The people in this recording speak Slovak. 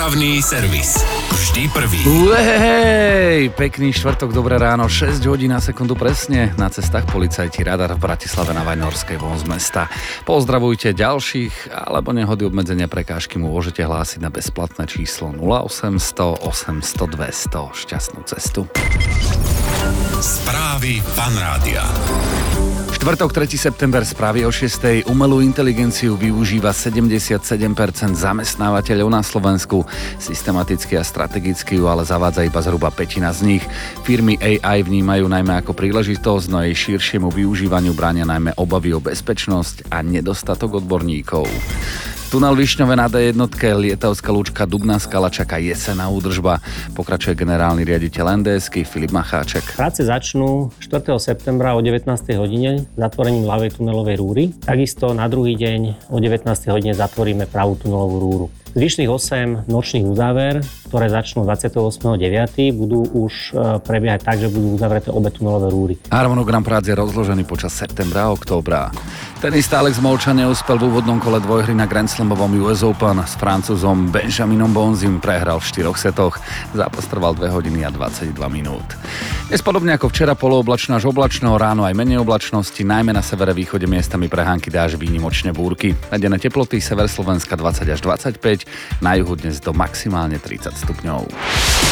Hlavný servis. Vždy prvý. Hej, pekný štvrtok, dobré ráno, 6 hodín na sekundu presne. Na cestách policajti radar v Bratislave na Vajnorskej von z mesta. Pozdravujte ďalších, alebo nehody, obmedzenia, prekážky mu môžete hlásiť na bezplatné číslo 0800 800 200. Šťastnú cestu. Správy Fanrádia. Štvrtok, 3. september, správy o 6. Umelú inteligenciu využíva 77% zamestnávateľov na Slovensku. Systematicky a strategicky ju ale zavádza iba zhruba pätina z nich. Firmy AI vnímajú najmä ako príležitosť, no jej širšiemu využívaniu bránia najmä obavy o bezpečnosť a nedostatok odborníkov. Tunel Višňové na D1, lietavská lúčka Dubná skala čaká jesenná údržba. Pokračuje generálny riaditeľ NDS-ky Filip Macháček. Práce začnú 4. septembra o 19. hodine zatvorením ľavej tunelovej rúry. Takisto na druhý deň o 19. hodine zatvoríme pravú tunelovú rúru. Zvyšných 8 nočných uzáver, ktoré začnú 28.9., budú už prebiehať tak, že budú uzavreté obe tunelové rúry. Harmonogram prác je rozložený počas septembra a októbra. Tenista Alex Molčan neúspel v úvodnom kole dvojhry na Grand Slamovom US Open. S Francúzom Benjaminom Bonzim prehral v 4 setoch. Zápas trval 2 hodiny a 22 minút. Dnes podobne ako včera polooblačno až oblačno, ráno aj menej oblačnosti, najmä na severe východe miestami prehánky dáž, výnimočne búrky. Denné teploty sever Slovenska 20 až 25, na juhu dnes do maximálne 30 stupňov.